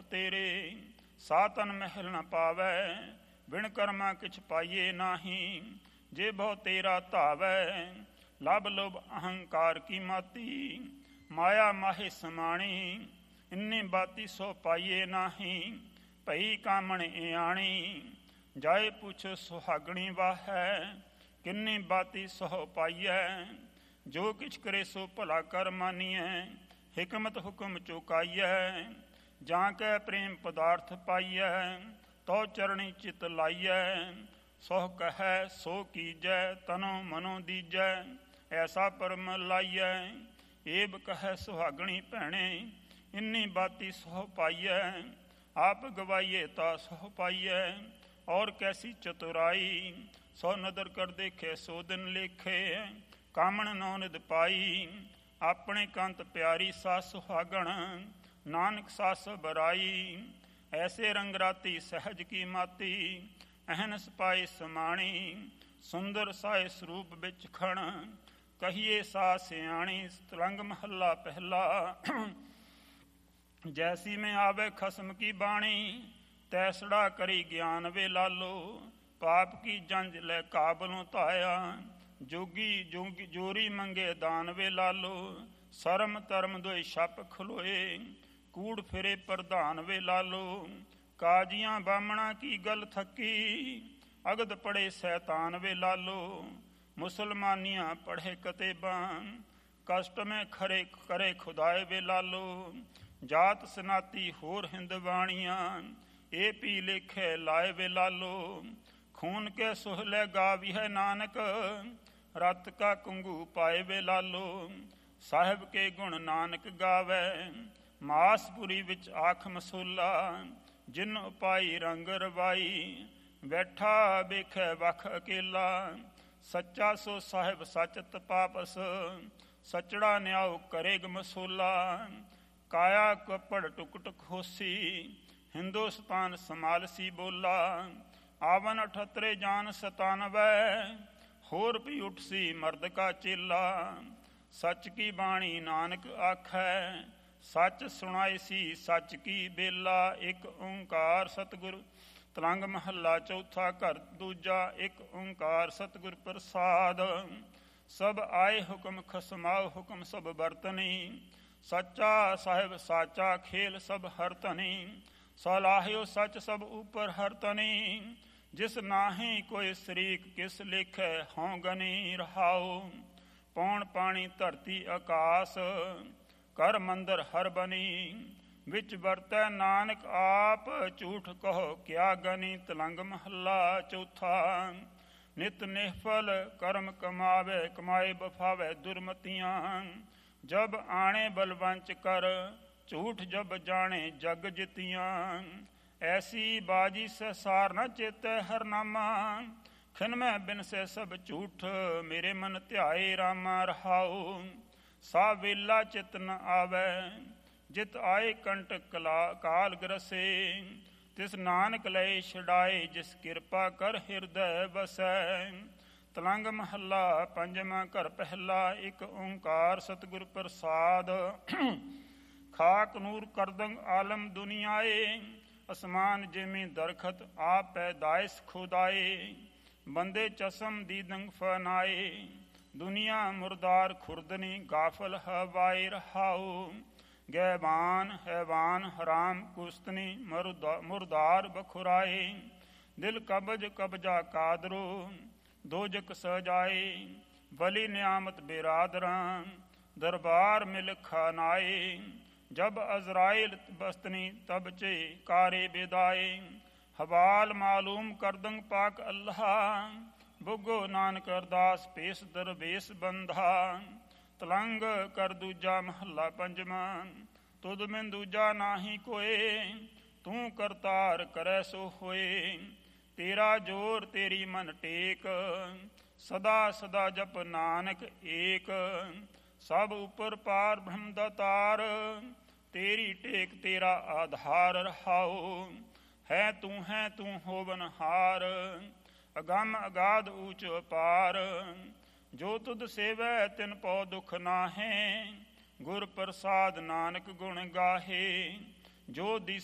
ਤੇਰੇ, ਸਾਤਨ ਮਹਿਲ ਨ ਪਾਵੈ, ਬਿਨ ਕਰਮਾ ਕਿਛ ਪਾਈਏ ਨਾਹੀ। ਜੇ ਬਹੁ ਤੇਰਾ ਧਾਵੈ, ਲਭ ਲੋਭ ਅਹੰਕਾਰ ਕੀ ਮਾਤੀ। ਮਾਇਆ ਮਾਹੇ ਸਮਾਣੀ, ਇੰਨੀ ਬਾਤੀ ਸੋ ਪਾਈਏ ਨਾਹੀ। ਭਈ ਕਾਮਣ ਇਆਣੀ, ਜਾਏ ਪੁੱਛ ਸੁਹਾਗਣੀ ਵਾਹੈ। ਕਿੰਨੀ ਬਾਤੀ ਸੋ ਪਾਈਐ, ਜੋ ਕਿਛ ਕਰੇ ਸੋ ਭਲਾ ਕਰ ਮਾਨੀਐ। ਹਿਕਮਤ ਹੁਕਮ ਚੁਕਾਈਐ, ਜਾਂ ਕੈ ਪ੍ਰੇਮ ਪਦਾਰਥ ਪਾਈਐ। ਤੋ ਚਰਣੀ ਚਿਤ ਲਾਈਐ, ਸੋ ਕਹੈ ਸੋ ਕੀਜੈ। ਤਨੋ ਮਨੋ ਦੀਜੈ, ਐਸਾ ਪਰਮ ਲਾਈਐ। ਏਬ ਕਹੈ ਸੁਹਾਗਣੀ ਭੈਣੇ, ਇੰਨੀ ਬਾਤੀ ਸੋ ਪਾਈਐ। ਆਪ ਗਵਾਈਏ ਤਾ ਸੋ ਪਾਈਐ, ਔਰ ਕੈਸੀ ਚਤੁਰਾਈ। ਸੋ ਨਦਰ ਕਰ ਦੇਖੇ ਸੋ ਦਿਨ ਲੇਖੇ, ਕਾਮਣ ਨੌ ਨਿਦ ਪਾਈ। ਆਪਣੇ ਕੰਤ ਪਿਆਰੀ ਸਾ ਸੁਹਾਗਣ, ਨਾਨਕ ਸੱਸ ਬਰਾਈ। ਐਸੇ ਰੰਗ ਰਾਤੀ ਸਹਿਜ ਕੀ ਮਾਤੀ, ਅਹਨਸ ਪਾਏ ਸਮਾਣੀ। ਸੁੰਦਰ ਸਾਏ ਸਰੂਪ ਵਿੱਚ ਖਣ, ਕਹੀਏ ਸਾ ਸਿਆਣੀ। ਤਲੰਗ ਮਹੱਲਾ ਪਹਿਲਾ। ਜੈਸੀ ਮੈਂ ਆਵੇ ਖਸਮ ਕੀ ਬਾਣੀ, ਤੈਸੜਾ ਕਰੀ ਗਿਆਨ ਵੇ ਲਾਲੋ। ਪਾਪ ਕੀ ਜੰਜ ਲੈ ਕਾਬਲੋਂ ਧਾਇਆ, ਜੋਗੀ ਜੋਰੀ ਮੰਗੇ ਦਾਨ ਵੇ ਲਾਲੋ। ਸਰਮ ਧਰਮ ਦੋਇ ਛਪ ਖਲੋਏ, ਕੂੜ ਫਿਰੇ ਪ੍ਰਧਾਨ ਵੇ ਲਾਲੋ। ਕਾਜੀਆਂ ਬਾਮਣਾ ਕੀ ਗਲ ਥੱਕੀ, ਅਗਦ ਪੜੇ ਸੈਤਾਨ ਵੇ ਲਾਲੋ। ਮੁਸਲਮਾਨੀਆਂ ਪੜ੍ਹੇ ਕਤੇਬਾਂ, ਕਸ਼ਟ ਮੈਂ ਖਰੇ ਕਰੇ ਖੁਦਾਏ ਵੇ ਲਾਲੋ। ਜਾਤ ਸਨਾਤੀ ਹੋਰ ਹਿੰਦਵਾਣੀਆਂ, ਇਹ ਪੀ ਲੇਖੇ ਲਾਏ ਵੇ ਲਾਲੋ। ਖੂਨ ਕੇ ਸੁਹਲੇ ਗਾਵੀ ਹੈ ਨਾਨਕ, ਰਤ ਕਾ ਕੰਗੂ ਪਾਏ ਵੇ ਲਾਲੋ। ਸਾਹਿਬ ਕੇ ਗੁਣ ਨਾਨਕ ਗਾਵੈ, ਮਾਸਪੁਰੀ ਵਿੱਚ ਆਖ ਮਸੂਲਾ। ਜਿਨ ਉਪਾਈ ਰੰਗ ਰਵਾਈ, ਬੈਠਾ ਵੇਖੈ ਵਖ ਅਕੇਲਾ। ਸੱਚਾ ਸੋ ਸਾਹਿਬ ਸੱਚ ਤਪਾਪਸ, ਸਚੜਾ ਨਿਆਉ ਕਰੇਗ ਮਸੂਲਾ। ਕਾਇਆ ਕੱਪੜ ਟੁਕ ਟੁਕ ਹੋਸੀ, ਹਿੰਦੁਸਤਾਨ ਸਮਾਲਸੀ ਬੋਲਾ। ਆਵਨ 78 ਜਾਨ 97, ਹੋਰ ਵੀ ਉੱਠਸੀ ਮਰਦ ਕਾ ਚੇਲਾ। ਸੱਚ ਕੀ ਬਾਣੀ ਨਾਨਕ ਆਖੈ, ਸੱਚ ਸੁਣਾਈ ਸੀ ਸੱਚ ਕੀ ਬੇਲਾ। ਇੱਕ ਓਂਕਾਰ ਸਤਿਗੁਰ। ਤਲੰਗ ਮਹੱਲਾ ਚੌਥਾ ਘਰ ਦੂਜਾ। ਇੱਕ ਓਂਕਾਰ ਸਤਿਗੁਰ ਪ੍ਰਸਾਦ। ਸਭ ਆਏ ਹੁਕਮ ਖਸਮਾਓ ਹੁਕਮ ਸਭ ਵਰਤਨੀ। ਸੱਚਾ ਸਾਹਿਬ ਸਾਚਾ ਖੇਲ ਸਭ ਹਰਤਨੀ। ਸਲਾਹਿਓ ਸੱਚ ਸਭ ਉਪਰ ਹਰਤਨੀ। ਜਿਸ ਨਾਹੀਂ ਕੋਈ ਸ਼ਰੀਕ ਕਿਸ ਲੇਖੈ ਹਉ ਗਨੀ ਰਹਾਉ। ਪੌਣ ਪਾਣੀ ਧਰਤੀ ਆਕਾਸ, ਕਰ ਮੰਦਰ ਹਰ ਬਨੀ। ਵਿੱਚ ਵਰਤੈ ਨਾਨਕ ਆਪ, ਝੂਠ ਕਹੋ ਕਿਆ ਗਨੀ। ਤਲੰਗ ਮਹੱਲਾ ਚੌਥਾ। ਨਿਤ ਨਿਹਫਲ ਕਰਮ ਕਮਾਵੇ, ਕਮਾਏ ਬਫਾਵੇ ਦੁਰਮਤੀਆਂ। ਜਬ ਆਣੇ ਬਲਵੰਚ ਕਰ, ਝੂਠ ਜਬ ਜਾਣੇ ਜਗ ਜਿਤੀਆਂ। ਐਸੀ ਬਾਜੀ ਸਸਾਰ ਨ ਚੇਤੈ ਹਰਨਾਮਾ। ਖਿਨ ਮੈਂ ਬਿਨਸੇ ਸਭ ਝੂਠ, ਮੇਰੇ ਮਨ ਧਿਆਏ ਰਾਮਾ ਰਹਾਉ। ਸਾ ਵੇਲਾ ਚਿਤ ਨ ਆਵੈ, ਜਿਤ ਆਏ ਕੰਟਕ ਕਾਲ ਗਰਸੇ। ਤਿਸ ਨਾਨਕ ਲਏ ਛਡਾਏ, ਜਿਸ ਕਿਰਪਾ ਕਰ ਹਿਰਦੈ ਵਸੈ। ਤਲੰਗ ਮਹੱਲਾ ਪੰਜਵਾਂ ਘਰ ਪਹਿਲਾ। ਇੱਕ ਓਂਕਾਰ ਸਤਿਗੁਰ ਪ੍ਰਸਾਦ। ਖਾਕ ਨੂਰ ਕਰਦੰਗ ਆਲਮ ਦੁਨੀਆਏ, ਅਸਮਾਨ ਜਿਮੀ ਦਰਖਤ ਆਪ ਪੈਦਾਇਸ਼ ਖੁਦਾਏ। ਬੰਦੇ ਚਸਮ ਦੀਦੰਗ ਫਨਾਏ, ਦੁਨੀਆ ਮੁਰਦਾਰ ਖੁਰਦਨੀ। ਗਾਫਲ ਹਵਾਏ ਰਹਾਉ, ਗੈਬਾਨ ਹੈਵਾਨ ਹਰਾਮ ਕੁਸਤਨੀ। ਮੁਰਦਾਰ ਬਖੁਰਾਏ, ਦਿਲ ਕਬਜ ਕਬਜਾ ਕਾਦਰੋ। ਦੋਜਕ ਸਜਾਏ, ਵਲੀ ਨਿਆਮਤ ਬੇਰਾਦਰਾਂ। ਦਰਬਾਰ ਮਿਲ ਖਾਨਾਏ, ਜਬ ਅਜ਼ਰਾਇਲ ਬਸਤਨੀ। ਤਬ ਚੇ ਕਾਰੇ ਬੇਦਾਏ, ਹਵਾਲ ਮਾਲੂਮ ਕਰਦੰਗ ਪਾਕ ਅੱਲਾਹ। ਬੁੱਗੋ ਨਾਨਕ ਅਰਦਾਸ ਪੇਸ ਦਰਵੇਸ ਬੰਧਾ। ਤਲੰਗ ਕਰ ਦੂਜਾ ਮਹੱਲਾ ਪੰਜਵਾਂ। ਤੁਧ ਬਿਨ ਦੂਜਾ ਨਾਹੀ ਕੋਏ, ਤੂੰ ਕਰਤਾਰ ਕਰੈ ਸੋ ਹੋਏ। ਤੇਰਾ ਜੋਰ ਤੇਰੀ ਮਨ ਟੇਕ, ਸਦਾ ਸਦਾ ਜਪ ਨਾਨਕ ਏਕ। ਸਭ ਉਪਰ ਪਾਰ ਬ੍ਰਹਮ ਦਾਤਾਰ, ਤੇਰੀ ਟੇਕ ਤੇਰਾ ਆਧਾਰ ਰਹਾਉ। ਹੈ ਤੂੰ ਹੋਵਨਹਾਰ, ਅਗੰਮ ਅਗਾਧ ਊਚ ਅਪਾਰ। ਜੋ ਤੁਧ ਸੇਵੈ ਤਿਨ ਪਉ ਦੁਖ ਨਾਹੈ, ਗੁਰ ਪ੍ਰਸਾਦ ਨਾਨਕ ਗੁਣ ਗਾਹੇ। ਜੋ ਦਿਸ